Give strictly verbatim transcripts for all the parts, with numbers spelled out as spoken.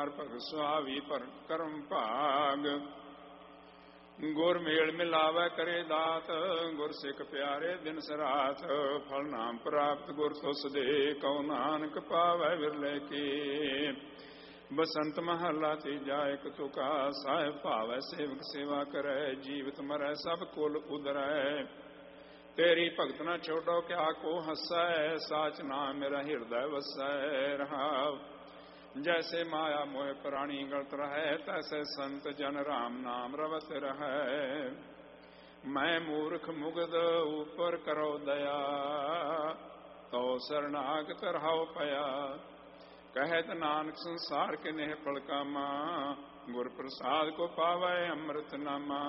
ਹਰ ਭਗਤ ਸੁਹਾਵੀ ਪਰ ਕਰਮ ਭਾਗ। ਗੁਰ ਮੇਲ ਮਿਲਾਵੈ ਕਰੇ ਦਾਤ, ਗੁਰ ਸਿੱਖ ਪਿਆਰੇ ਦਿਨ ਸਰਾਤ। ਫਲ ਨਾਮ ਪ੍ਰਾਪਤ ਗੁਰ ਤੁਸ ਦੇ, ਕਉ ਨਾਨਕ ਪਾਵੈ ਵਿਰਲੇ ਕੀ। ਬਸੰਤ ਮਹਲਾ ਤੀਜਾ ਇਕ ਤੁਕਾ, ਸਾਹਿਬ ਭਾਵੈ ਸੇਵਕ ਸੇਵਾ ਕਰੈ। ਜੀਵਤ ਮਰੈ ਸਭ ਕੁਲ ਉਦਰੈ, ਤੇਰੀ ਭਗਤ ਨ ਛੋਡੋ ਕਿਆ ਕੋ ਹਸੈ। ਸਾਚ ਨਾਮ ਮੇਰਾ ਹਿਰਦੈ ਵਸੈ ਰਹਾਉ। ਜੈਸੇ ਮਾਇਆ ਮੋਹ ਪ੍ਰਾਣੀ ਗਲਤ ਰਹੈ, ਤੈਸੇ ਸੰਤ ਜਨ ਰਾਮ ਨਾਮ ਰਵਤ ਰਹੈ। ਮੈਂ ਮੂਰਖ ਮੁਗਧ ਉਪਰ ਕਰੋ ਦਇਆ, ਤਉ ਸਰਨਾਗਤ ਰਹਾਉ ਪਿਆ। ਕਹਿਤ ਨਾਨਕ ਸੰਸਾਰ ਕੇ ਨੇਹ ਫਲ ਕਾਮਾ, ਗੁਰ ਪ੍ਰਸਾਦ ਕੋ ਪਾਵੈ ਅੰਮ੍ਰਿਤ ਨਾਮਾ।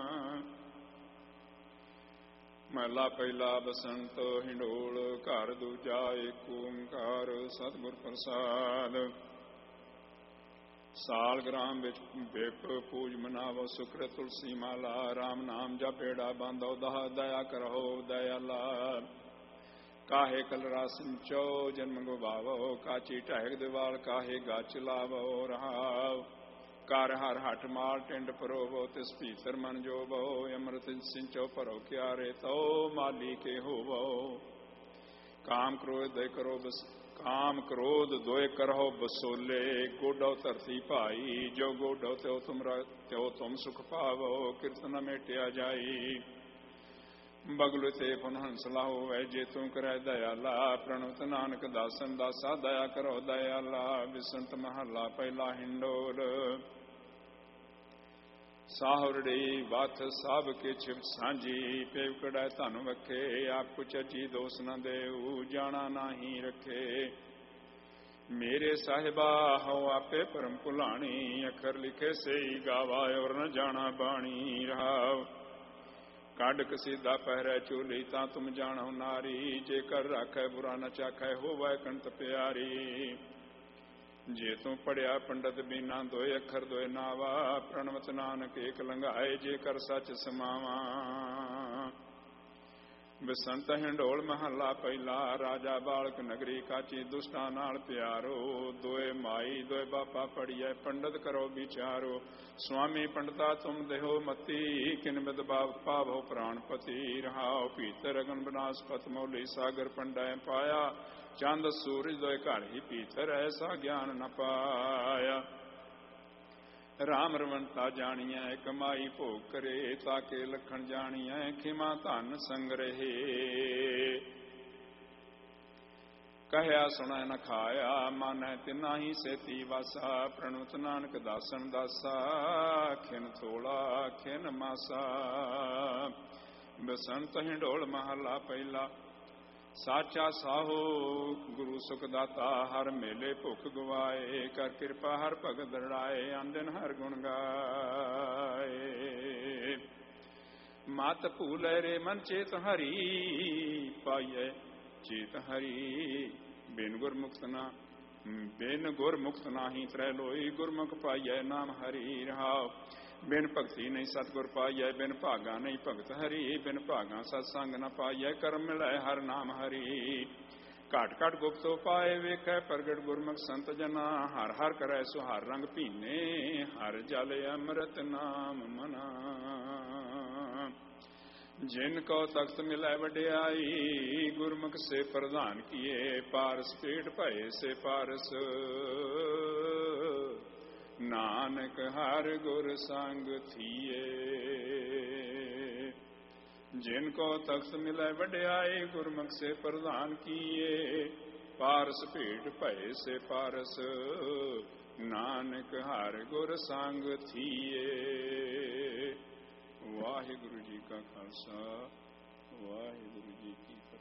ਮਹਲਾ ਪਹਿਲਾ ਬਸੰਤ ਹਿੰਡੋਲ, ਘਰ ਦੂਜਾ ਏਕ ਓੰਕਾਰ ਸਤਿਗੁਰ ਪ੍ਰਸਾਦ। ਸਾਲ ਗ੍ਰਾਮ ਵਿੱਚ ਬਿਪ ਪੂਜ ਮਨਾਵੋ, ਸੁਕਰ ਤੁਲਸੀ ਮਾਲਾ। ਰਾਮ ਨਾਮ ਜਪੇੜਾ ਬਾਂਧੋ, ਦਹਾ ਦਇਆ ਕਰੋ ਦਇਆਲਾ। ਕਾਹੇ ਕਲਰਾ ਸਿੰਚੋ ਜਨਮ ਗਵਾਵੋ, ਕਾਚੀ ਢਹਿਕ ਦਿਵਾਲ ਕਾਹੇ ਗਾਚ ਲਾਵੋ ਰਹਾਉ। ਕਰ ਹਰ ਹੱਠ ਮਾਲ ਟਿੰਡ ਪਰੋਵੋ, ਤਿਸ ਭੀਤਰ ਮਨ ਜੋਵੋ। ਅੰਮ੍ਰਿਤ ਸਿੰਚੋ ਭਰੋ ਕਿਆਰੇ, ਤਉ ਮਾਲੀ ਕੇ ਹੋਵੋ। ਕਾਮ ਕ੍ਰੋਧ ਦੇ ਕਰੋ ਬਸ ਕਾਮ ਕ੍ਰੋਧ ਦੋਇ ਕਰੋ ਬਸੋਲੇ। ਗੋਡੋ ਧਰਤੀ ਭਾਈ, ਜੋ ਗੋਡੋ ਤਿਉ ਤੁਮਰਾ ਤਿਉ ਤੁਮ ਸੁਖ ਪਾਵੋ। ਕੀਰਤਨ ਮੇਟਿਆ ਜਾਈ, ਬਗਲੁ ਤੇ ਪੁਨ ਹੰਸਲਾ ਹੋਵੈ। ਜੇ ਤੂੰ ਕਰੈ ਦਇਆਲਾ, ਪ੍ਰਣਵਤ ਨਾਨਕ ਦਾਸਨ ਦਾਸਾ। ਦਇਆ ਕਰੋ ਦਇਆਲਾ। ਬਿਸੰਤ ਮਹਲਾ ਪਹਿਲਾ ਹਿੰਡੋਲ, ਸਾਹੁਰੜੀ ਵਥ ਸਭ ਕਿਛ ਸਾਂਝੀ। ਪੇਵਕੜੈ ਧਨ ਵਖੇ, ਆਪ ਕੁਛ ਅਜੀ ਦੋਸ ਨ ਦੇਊ। ਜਾਣਾ ਨਾਹੀ ਰਖੇ, ਮੇਰੇ ਸਾਹਿਬਾ ਹਉ ਆਪੇ ਭਰਮ ਭੁਲਾਣੀ। ਅੱਖਰ ਲਿਖੇ ਸਈ ਗਾਵਾ, ਔਰ ਨ ਜਾਣਾ ਬਾਣੀ ਰਹਾਉ। ਕੱਢ ਕਸੀਦਾ ਪਹਿਰੈ ਚੋਲੀ, ਤਾਂ ਤੁਮ ਜਾਣੋ ਨਾਰੀ। ਜੇ ਕਰ ਰਾਖੈ ਬੁਰਾ ਨ ਚਾਖੈ, ਹੋਵੈ ਕੰਤ ਪਿਆਰੀ। ਜੇ ਤੂੰ ਪੜਿਆ ਪੰਡਤ ਬੀਨਾ, ਦੋਏ ਅੱਖਰ ਦੋਏ ਨਾਵਾ। ਪ੍ਰਣਵਤ ਨਾਨਕ ਏਕ ਲੰਘਾਏ, ਜੇ ਕਰ ਸੱਚ ਸਮਾਵਾ। ਬਸੰਤ ਹਿੰਡੋਲ ਮਹੱਲਾ ਪਹਿਲਾ, ਰਾਜਾ ਬਾਲਕ ਨਗਰੀ ਕਾਚੀ। ਦੁਸ਼ਟਾਂ ਨਾਲ ਪਿਆਰੋ, ਦੋਏ ਮਾਈ ਦੋਏ ਬਾਪਾ ਪੜੀਐ। ਪੰਡਤ ਕਰੋ ਵਿਚਾਰੋ, ਸੁਆਮੀ ਪੰਡਤਾ ਤੁਮ ਦੇਹੋ ਮਤੀ। ਕਿਨ ਬਿਦ ਪਾਵੋ ਪ੍ਰਾਣਪਤੀ ਰਹਾਉ। ਭੀਤਰ ਅਗਨ ਬਨਾਸਪਤ ਮੌਲੀ, ਸਾਗਰ ਪੰਡੈ ਪਾਇਆ। ਚੰਦ ਸੂਰਜ ਦੋਇ ਘਰ ਹੀ ਭੀਤਰ, ਐਸਾ ਗਿਆਨ ਨ ਪਾਇਆ। ਰਾਮ ਰਵੰਤਾ ਜਾਣੀਐ, ਕਮਾਈ ਭੋਗ ਕਰੇ। ਤਾਕੇ ਲਖਣ ਜਾਣੀਐ, ਖਿਮਾ ਧਨ ਸੰਗ੍ਰਹਿ। ਕਹਿਆ ਸੁਣੈ ਨ ਖਾਇਆ, ਮਾਨੈ ਤਿਨਾ ਹੀ ਸੇਤੀ ਵਾਸਾ। ਪ੍ਰਣਵਤ ਨਾਨਕ ਦਾਸਨ ਦਾਸਾ, ਖਿਨ ਥੋਲਾ ਖਿਨ ਮਾਸਾ। ਬਸੰਤ ਹਿੰਡੋਲ ਮਹੱਲਾ ਪਹਿਲਾ, ਸਾਚਾ ਸਾਹੋ ਗੁਰੂ ਸੁਖ ਦਾਤਾ। ਹਰ ਮੇਲੇ ਭੁਖ ਗਵਾਏ, ਕਰ ਕਿਰਪਾ ਹਰ ਭਗਤ ਦਰੜਾਏ। ਆਂਦਨ ਹਰ ਗੁਣ ਗਾਏ, ਮਤ ਭੂਲੈ ਰੇ ਮਨ ਚੇਤ ਹਰੀ। ਪਾਈਐ ਚੇਤ ਹਰੀ, ਬਿਨ ਗੁਰ ਮੁਕਤ ਨਾ ਬਿਨ ਗੁਰ ਮੁਕਤ ਨਾਹੀ ਤਰੈ ਲੋਈ। ਗੁਰਮੁਖ ਪਾਈਐ ਨਾਮ ਹਰੀ ਰਹਾਉ। ਬਿਨ ਭਗਤੀ ਨਹੀਂ ਸਤਿਗੁਰ ਪਾਈਐ, ਬਿਨ ਭਾਗਾ ਨਹੀਂ ਭਗਤ ਹਰੀ। ਬਿਨ ਭਾਗਾ ਸਤ ਸੰਗ ਨ ਪਾਈਐ, ਕਰਮ ਮਿਲੈ ਹਰ ਨਾਮ ਹਰੀ। ਘਟ ਘਟ ਗੁਪਤੋ ਪਾਏ, ਵੇਖੈ ਪ੍ਰਗਟ ਗੁਰਮੁਖ ਸੰਤ ਜਨਾ। ਹਰ ਹਰ ਕਰੈ ਸੁਹਾਰ ਰੰਗ ਭੀਨੇ, ਹਰ ਜਲ ਅੰਮ੍ਰਿਤ ਨਾਮ ਮਨਾ। ਜਿਨ ਕੋ ਤਖਤ ਮਿਲੈ ਵਡਿਆਈ, ਗੁਰਮੁਖ ਸੇ ਪ੍ਰਧਾਨ ਕੀਏ। ਪਾਰਸ ਪੇਟ ਭਏ ਸੇ ਪਾਰਸ, ਨਾਨਕ ਹਰ ਗੁਰ ਸੰਗ ਥੀਏ। ਜਿਨ ਕੋ ਤਖਤ ਮਿਲੈ ਵਡਿਆਈ, ਗੁਰਮੁਖ ਸੇ ਪ੍ਰਧਾਨ ਕੀਏ। ਪਾਰਸ ਭੇਟ ਭਏ ਸੇ ਪਾਰਸ, ਨਾਨਕ ਹਰ ਗੁਰ ਸੰਗ ਥੀਏ। ਵਾਹਿਗੁਰੂ ਜੀ ਕਾ ਖਾਲਸਾ, ਵਾਹਿਗੁਰੂ ਜੀ ਕੀ ਫਤਿਹ।